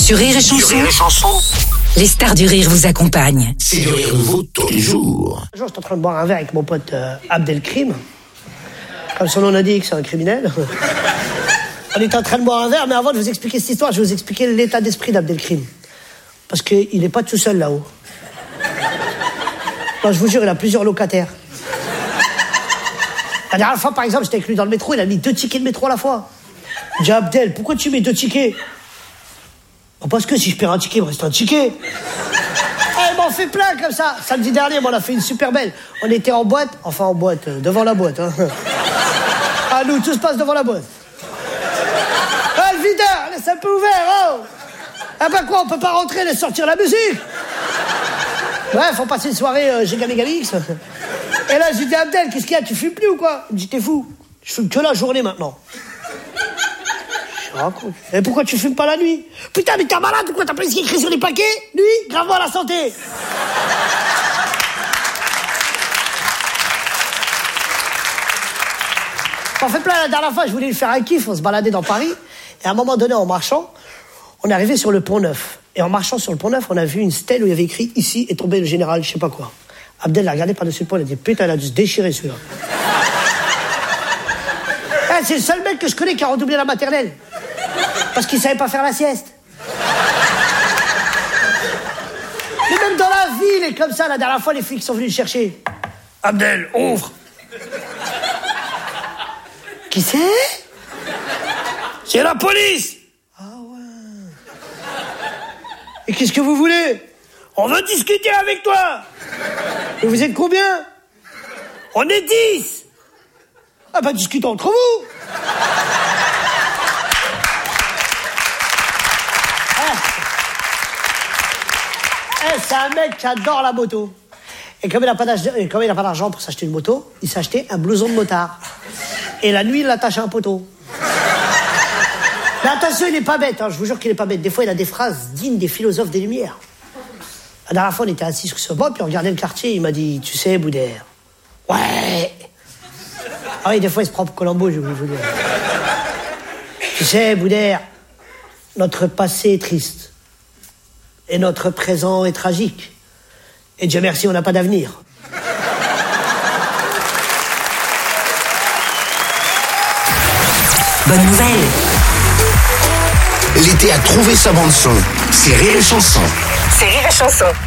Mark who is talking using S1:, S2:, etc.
S1: Sur Rire et Chanson, les stars du rire vous accompagnent.
S2: C'est du rire nouveau tous les jours.
S3: Un jour, j'étais en train de boire un verre avec mon pote Abdelkrim. Comme son nom l'indique, c'est un criminel. On était en train de boire un verre, mais avant de vous expliquer cette histoire, je vais vous expliquer l'état d'esprit d'Abdelkrim. Parce qu'il n'est pas tout seul là-haut. Non, je vous jure, il a plusieurs locataires. La dernière fois, par exemple, j'étais avec lui dans le métro, il a mis 2 tickets de métro à la fois. J'ai dit, Abdel, pourquoi tu mets 2 tickets? Parce que si je perds un ticket, il me reste un ticket. Il m'en fait plein comme ça. Samedi dernier, on a fait une super belle. On était en boîte, devant la boîte. Hein. Ah, nous, tout se passe devant la boîte. Ah, le videur, laisse un peu ouvert, oh. Ah bah quoi, on peut pas rentrer, laisse sortir la musique. Bref, on passait une soirée Giga Megamix. Et là, j'ai dit, Abdel, qu'est-ce qu'il y a, tu fumes plus ou quoi? Il me dit, t'es fou, je fume que la journée maintenant. Et pourquoi tu fumes pas la nuit? Putain, mais t'es malade ou quoi? T'as pas ce qui est écrit sur les paquets? Nuit, gravement à la santé. On fait plein la dernière fois, je voulais lui faire un kiff, on se baladait dans Paris. Et à un moment donné, en marchant, on est arrivé sur le Pont Neuf. Et en marchant sur le Pont Neuf, on a vu une stèle où il y avait écrit « Ici est tombé le général, je sais pas quoi ». Abdel l'a regardé par-dessus le pont, il a dit « Putain, il a dû se déchirer celui-là ». C'est le seul mec que je connais qui a redoublé la maternelle. Parce qu'il savait pas faire la sieste. Mais même dans la ville, il est comme ça. La dernière fois, les flics sont venus le chercher. Abdel, ouvre. Qui c'est? C'est la police. Ah ouais. Et qu'est-ce que vous voulez? On veut discuter avec toi. Et vous êtes combien? On est 10. Ah bah discutons entre vous. C'est un mec qui adore la moto. Et comme il n'a pas d'argent pour s'acheter une moto, il s'est acheté un blouson de motard. Et la nuit, il l'attache à un poteau. Mais attention, il n'est pas bête, hein, je vous jure qu'il n'est pas bête. Des fois, il a des phrases dignes des philosophes des Lumières. La dernière fois, on était assis sur ce banc, puis on regardait le quartier, il m'a dit, tu sais, Boudère. Ouais. Ah oui, des fois, il se prend pour Colombo, je voulais vous dire. Tu sais, Boudère, notre passé est triste. Et notre présent est tragique. Et Dieu merci, on n'a pas d'avenir.
S1: Bonne nouvelle.
S2: L'été a trouvé sa bande-son. C'est Rire et Chanson.
S1: C'est Rire et Chanson.